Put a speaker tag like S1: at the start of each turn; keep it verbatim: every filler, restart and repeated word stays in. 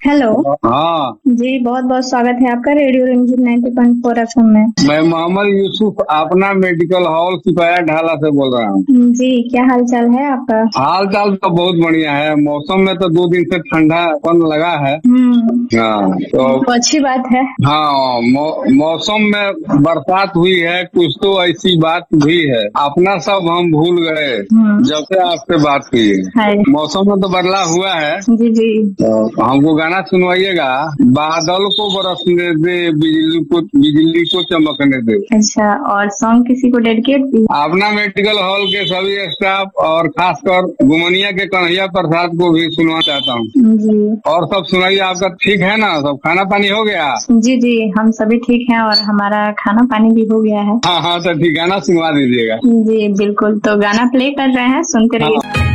S1: Hello.
S2: हाँ
S1: जी, बहुत बहुत स्वागत है आपका radio Ranjit ninety point four F M में।
S2: मैं मोहम्मद यूसुफ अपना मेडिकल हॉल सिपाया ढाला से बोल रहा हूँ।
S1: जी, क्या हाल चाल है आपका?
S2: हाल चाल तो बहुत बढ़िया है। मौसम में तो दो दिन से ठंडापन लगा है।
S1: हम्म
S2: हाँ तो
S1: तो अच्छी बात है।
S2: हाँ मौ, मौसम में बरसात हुई है, कुछ तो ऐसी बात भी है, अपना सब हम भूल गए
S1: हम्म।
S2: जब से आपसे बात की।
S1: हाय।
S2: मौसम में तो बदलाव हुआ है।
S1: जी जी।
S2: तो हमको गाना सुनवाइएगा। बादल को बरसने दे, बिजली को बिजली को चमकने दे।
S1: अच्छा, और सॉन्ग किसी को डेडिकेट भी?
S2: अपना मेडिकल हॉल के सभी स्टाफ और खासकर गुमनिया के कन्हैया प्रसाद को भी सुनवा चाहता हूँ।
S1: जी
S2: और सब सुनाइए, आपका ठीक है ना? सब खाना पानी हो गया?
S1: जी जी, हम सभी ठीक हैं और हमारा खाना पानी भी हो गया है।
S2: हाँ हाँ तो ठीक है ना, सुनवा दीजिएगा।
S1: जी बिल्कुल, तो गाना प्ले कर रहे हैं, सुनते रहिए।
S2: हाँ।